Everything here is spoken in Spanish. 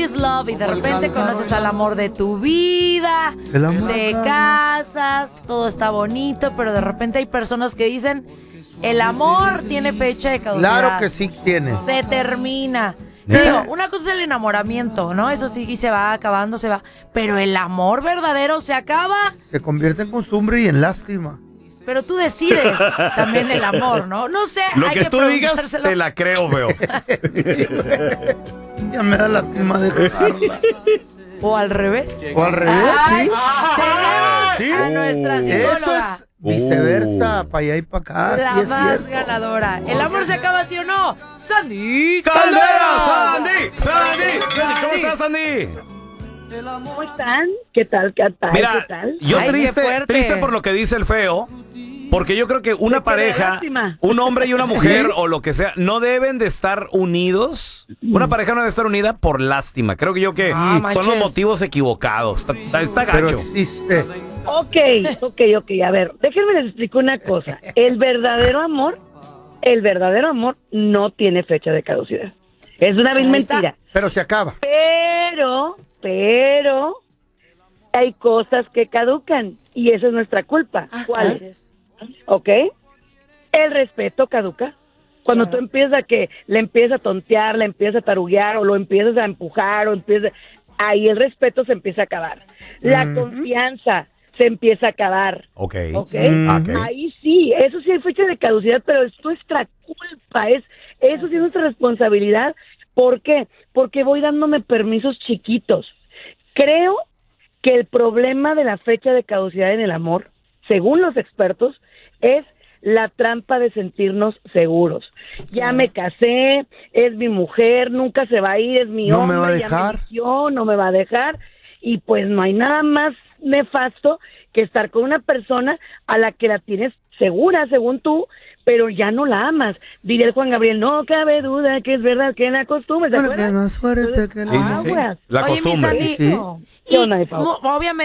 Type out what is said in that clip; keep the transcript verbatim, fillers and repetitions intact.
is love y de repente conoces al amor de tu vida, te casas, todo está bonito, pero de repente hay personas que dicen, el amor tiene fecha de caducidad. Claro que sí tiene. Se termina. Te digo, una cosa es el enamoramiento, ¿no? Eso sí se va acabando, se va. Pero el amor verdadero se acaba. Se convierte en costumbre y en lástima. Pero tú decides también el amor, ¿no? No sé, Lo hay que, que tú digas, te la creo, veo. Ya me da lástima dejarla. O al revés. O al revés, Ay, sí. Tenemos Sí. a nuestra Eso psicóloga. es viceversa, para allá y para acá. La Sí es más cierto. ganadora. ¿El amor se acaba, sí o no? ¡Sandy ¡Caldera! Caldera! ¡Sandy! ¡Sandy! Sandy, ¿cómo estás, Sandy? ¿Cómo están? ¿Qué tal? ¿Qué tal? Mira, ¿Qué tal? yo Ay, qué triste, fuerte. triste por lo que dice el feo, porque yo creo que una Me quedé pareja, lástima. un hombre y una mujer o lo que sea, no deben de estar unidos. Una pareja no debe estar unida por lástima. Creo que yo que Ah, son los manches. motivos equivocados. Está, está, está Pero gacho. existe. Ok, ok, ok. A ver, déjenme les explico una cosa. El verdadero amor, el verdadero amor no tiene fecha de caducidad. Es una vil Ahí está. mentira. Pero se acaba. Pero, pero, hay cosas que caducan y esa es nuestra culpa. ¿Cuál? ¿Ok? El respeto caduca. Cuando tú empiezas a que le empiezas a tontear, le empiezas a taruguear o lo empiezas a empujar o empiezas, ahí el respeto se empieza a acabar. La Ujú. confianza se empieza a acabar. Ok. ¿Ok? Ok. Ahí sí, eso sí hay fecha de caducidad, pero es nuestra culpa, es eso sí es nuestra responsabilidad. ¿Por qué? Porque voy dándome permisos chiquitos. Creo que el problema de la fecha de caducidad en el amor, según los expertos, es la trampa de sentirnos seguros. Ya me casé, es mi mujer, nunca se va a ir, es mi No hombre, me va a ya dejar. eligió, no me va a dejar. Y pues no hay nada más nefasto que estar con una persona a la que la tienes segura, según tú, pero ya no la amas. Diría el Juan Gabriel, no cabe duda que es verdad que la costumbre, ¿te Bueno, acuerdas? que más fuerte que Entonces, la... Sí, sí, sí. aguas. La Oye, mi costumbre. Sandy, Sí. ¿Qué y onda, mi Pau? mo- obviamente